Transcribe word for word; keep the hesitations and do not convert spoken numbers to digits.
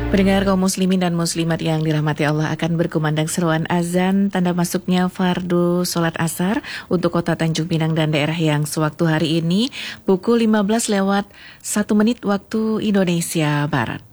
Pendengar kaum muslimin dan muslimat yang dirahmati Allah, akan berkumandang seruan azan tanda masuknya fardu sholat asar untuk kota Tanjung Pinang dan daerah yang sewaktu hari ini pukul lima belas lewat satu menit waktu Indonesia Barat.